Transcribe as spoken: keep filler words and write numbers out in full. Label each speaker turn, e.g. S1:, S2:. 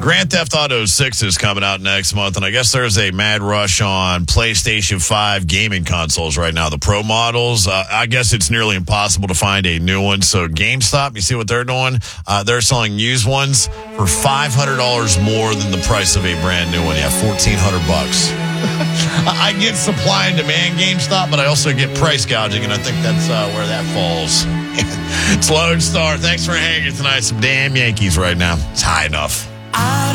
S1: Grand Theft Auto six is coming out next month, and I guess there's a mad rush on PlayStation five gaming consoles right now, the Pro models. Uh, I guess it's nearly impossible to find a new one, so GameStop, you see what they're doing? Uh, they're selling used ones for five hundred dollars more than the price of a brand new one. Yeah, fourteen hundred bucks. I get supply and demand GameStop, but I also get price gouging, and I think that's uh, where that falls. It's Lone Star. Thanks for hanging tonight. Some damn Yankees right now. It's high enough.